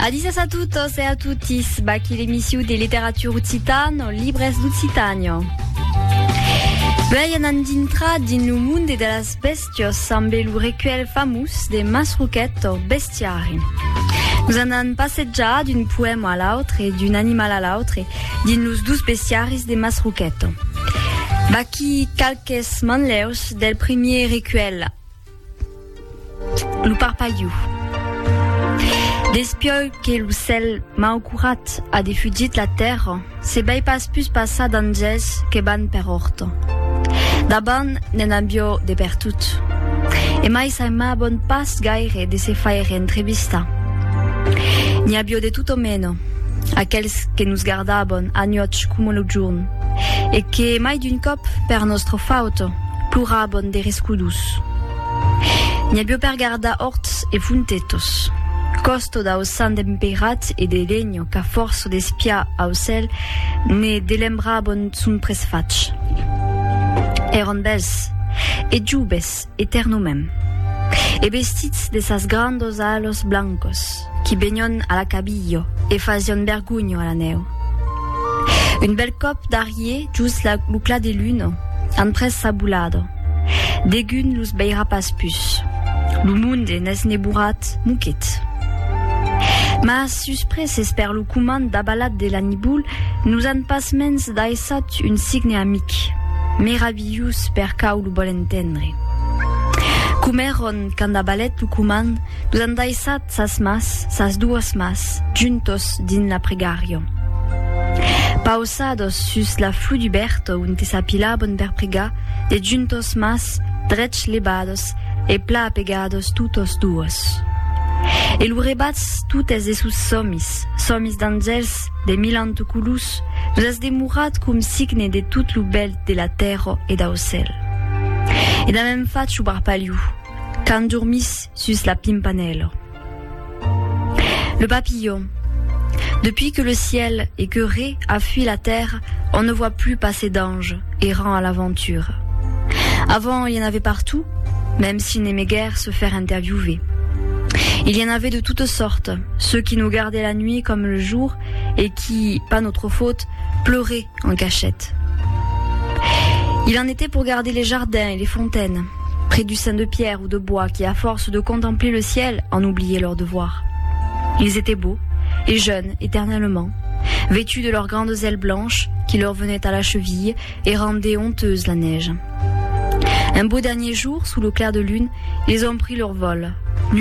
Adios a tutos e a tutis, baki l'emissió de literatura occitana, libres d'Occitania. Veien dintra din lo munde de las bestios amb lo recuel famous de Masroquet o bestiari. Nous anan passejat d'un poème à l'autre et d'un animal à l'autre din los dus bestiaris de Masroquet. Baki calques manleus del premier recuel. Lo parpaiu. Despioi que l'ocel mau curat a defugit la terra, se bai pas pus passar d'angels que van per orto. Daban n'en abio de per tut. E mai sa ma bon pas gaire de se faire entrevista. Ni abio de tutto meno, aquels que nos gardabon a nuoc cum lo giorn, e que mai d'un cop per nostro fauto plurabon de rescudus. Ni abio per garda orts e funtetos. Costo da ossan d'emperat e de legno ca forzo de spia au cel ne delembrabon sun presfatch. Eron bels, e giubes eternumem, e vestits de sas grandos alos blancos, qui begnon a la cabillo e fazion vergugno a la neu. Un bel cop d'arier just la lucla de luno, an pres sabulado. Degun lus beira pas pus. Lu munde nes neburat muquet. Ma suspres esper lo coumand da balad de l'aniboul nous an pas mens daesat un signe amic, meravius per cau lo bol entendre. Coumeron quand da balet lo coumand nous an daesat sas duas mas, juntos din la pregario. Pausados sus la flu d'Uberto unte sapilabon per prega, de juntos mas, drech lebados e pla pegados tutos duos. E lo rebats tutes de sus somis d'angels de milantuculus, nous as demurat cum signe de tout lo bel de la terra e da ocel. E da même fat chou barpaliu, quand dormis sus la pimpanello. Le papillon. Depuis que le ciel écœuré a fui la terre, on ne voit plus passer d'anges errant à l'aventure. Avant, il y en avait partout, même s'ils n'aimaient guère se faire interviewer. Il y en avait de toutes sortes, ceux qui nous gardaient la nuit comme le jour et qui, pas notre faute, pleuraient en cachette. Il en était pour garder les jardins et les fontaines, près du sein de pierre ou de bois qui, à force de contempler le ciel, en oubliaient leurs devoirs. Ils étaient beaux et jeunes éternellement, vêtus de leurs grandes ailes blanches qui leur venaient à la cheville et rendaient honteuse la neige. Un beau dernier jour, sous le clair de lune, ils ont pris leur vol,